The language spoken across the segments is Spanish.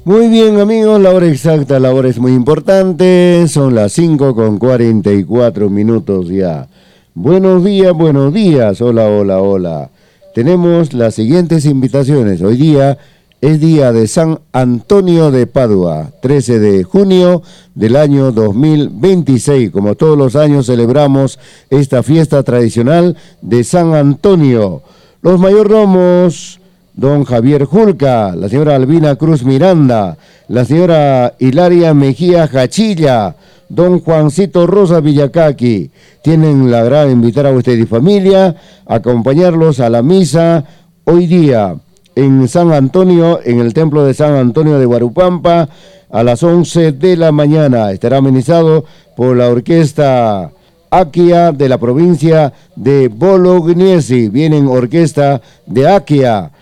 Muy bien, amigos, la hora exacta, la hora es muy importante, son las 5:44 ya. Buenos días, hola, hola, hola. Tenemos las siguientes invitaciones. Hoy día es día de San Antonio de Padua, 13 de junio del año 2026. Como todos los años celebramos esta fiesta tradicional de San Antonio. Los mayordomos: don Javier Julca, la señora Albina Cruz Miranda, la señora Hilaria Mejía Jachilla, don Juancito Rosa Villacaqui. Tienen la gran invitar a usted y familia a acompañarlos a la misa hoy día en San Antonio, en el templo de San Antonio de Huarupampa, a las 11 de la mañana. Estará amenizado por la orquesta Akia de la provincia de Bolognesi. Vienen orquesta de Akia.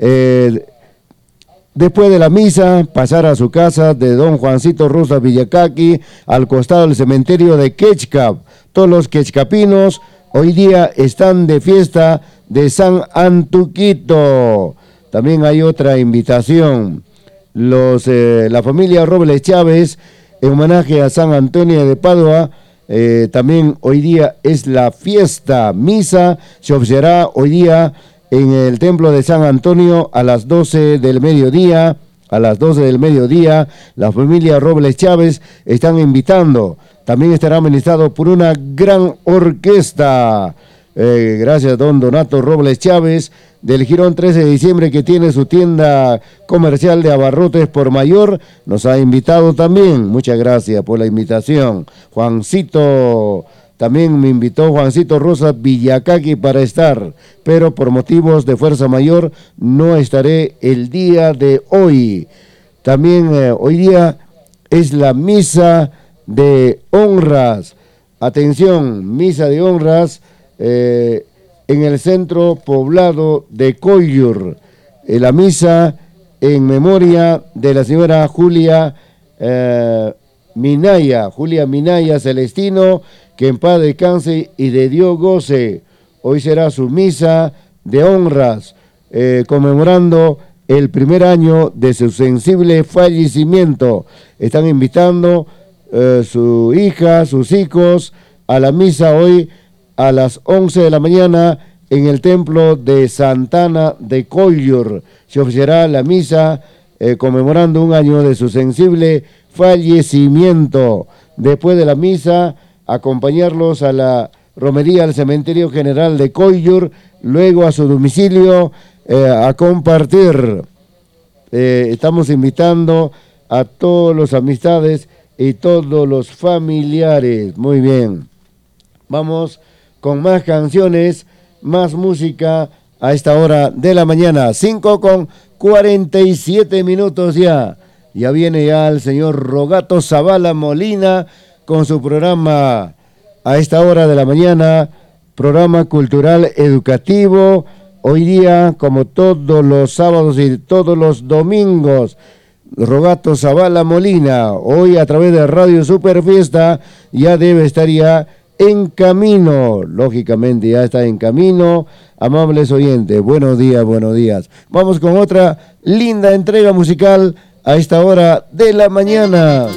Después de la misa, pasar a su casa de don Juancito Rosa Villacaqui, al costado del cementerio de Quechcap. Todos los quechcapinos hoy día están de fiesta de San Antuquito. También hay otra invitación. La familia Robles Chávez, en homenaje a San Antonio de Padua, también hoy día es la fiesta. Misa se ofrecerá hoy día en el templo de San Antonio a las 12 del mediodía. A las 12 del mediodía, la familia Robles Chávez están invitando. También estará administrado por una gran orquesta. Gracias, don Donato Robles Chávez, del Jirón 13 de diciembre, que tiene su tienda comercial de abarrotes por mayor. Nos ha invitado también. Muchas gracias por la invitación. Juancito, también me invitó Juancito Rosa Villacaqui para estar, pero por motivos de fuerza mayor no estaré el día de hoy. También hoy día es la misa de honras. Atención, misa de honras en el centro poblado de Collur. La misa en memoria de la señora Julia Minaya Celestino, que en paz descanse y de Dios goce. Hoy será su misa de honras, conmemorando el primer año de su sensible fallecimiento. Están invitando su hija, sus hijos, a la misa hoy a las 11 de la mañana en el templo de Santana de Collur. Se ofrecerá la misa conmemorando un año de su sensible fallecimiento. Después de la misa, acompañarlos a la romería al cementerio general de Collur, luego a su domicilio a compartir. Estamos invitando a todos los amistades y todos los familiares. Muy bien, vamos con más canciones, más música a esta hora de la mañana. 5:47 ya. Ya viene ya el señor Rogato Zavala Molina con su programa a esta hora de la mañana, programa cultural educativo. Hoy día, como todos los sábados y todos los domingos, Rogato Zavala Molina, hoy a través de Radio Super Fiesta, ya debe estar ya en camino. Lógicamente ya está en camino. Amables oyentes, buenos días, buenos días. Vamos con otra linda entrega musical a esta hora de la mañana.